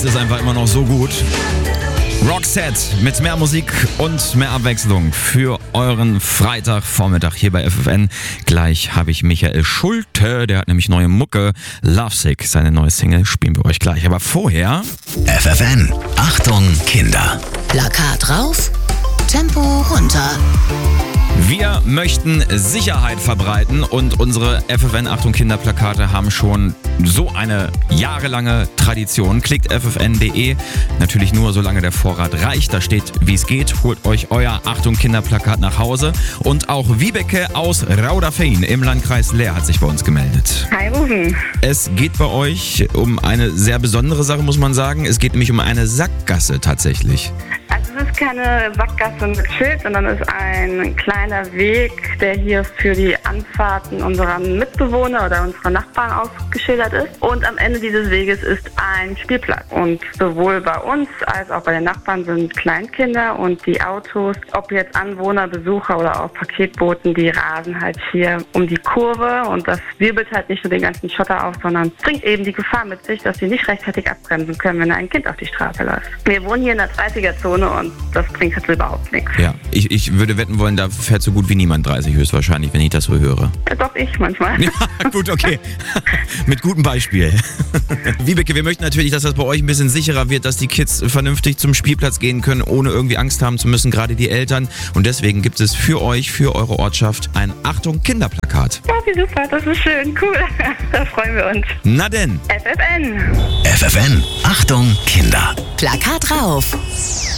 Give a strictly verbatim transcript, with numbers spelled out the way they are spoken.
Es ist einfach immer noch so gut. Roxette mit mehr Musik und mehr Abwechslung für euren Freitagvormittag hier bei F F N. Gleich habe ich Michael Schulte, der hat nämlich neue Mucke. Lovesick, seine neue Single, spielen wir euch gleich. Aber vorher... F F N, Achtung Kinder. Plakat rauf, Tempo runter. Wir möchten Sicherheit verbreiten und unsere F F N Achtung Kinderplakate haben schon so eine jahrelange Tradition. Klickt f f n punkt d e, natürlich nur solange der Vorrat reicht. Da steht, wie es geht. Holt euch euer Achtung Kinderplakat nach Hause. Und auch Wiebeke aus Rauderfehn im Landkreis Leer hat sich bei uns gemeldet. Hi Rufen. Es geht bei euch um eine sehr besondere Sache, muss man sagen. Es geht nämlich um eine Sackgasse tatsächlich. Also es ist keine Sackgasse mit Schild, sondern es ist ein kleiner Weg, der hier für die Anfahrten unserer Mitbewohner oder unserer Nachbarn ausgeschildert ist. Und am Ende dieses Weges ist ein Spielplatz. Und sowohl bei uns als auch bei den Nachbarn sind Kleinkinder und die Autos, ob jetzt Anwohner, Besucher oder auch Paketboten, die rasen halt hier um die Kurve. Und das wirbelt halt nicht nur den ganzen Schotter auf, sondern bringt eben die Gefahr mit sich, dass sie nicht rechtzeitig abbremsen können, wenn ein Kind auf die Straße läuft. Wir wohnen hier in der dreißiger-Zone und das bringt halt überhaupt nichts. Ja, ich, ich würde wetten wollen, da fährt so gut wie niemand dreißig höchstwahrscheinlich, wenn ich das so höre. Ja, doch, ich manchmal. Ja, gut, okay. Mit gutem Beispiel. Wiebeke, wir möchten natürlich, dass das bei euch ein bisschen sicherer wird, dass die Kids vernünftig zum Spielplatz gehen können, ohne irgendwie Angst haben zu müssen, gerade die Eltern. Und deswegen gibt es für euch, für eure Ortschaft ein Achtung Kinderplakat. Ja, wie super, das ist schön, cool. Da freuen wir uns. Na denn. F F N. F F N, Achtung Kinder. Plakat rauf.